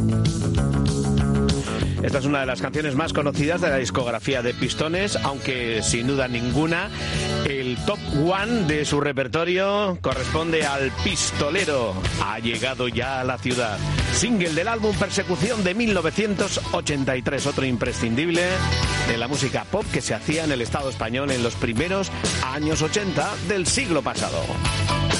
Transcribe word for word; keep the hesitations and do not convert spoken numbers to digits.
Esta es una de las canciones más conocidas de la discografía de Pistones, aunque sin duda ninguna el top one de su repertorio corresponde al Pistolero. Ha llegado ya a la ciudad. Single del álbum Persecución de mil novecientos ochenta y tres, otro imprescindible de la música pop que se hacía en el Estado español en los primeros años ochenta del siglo pasado.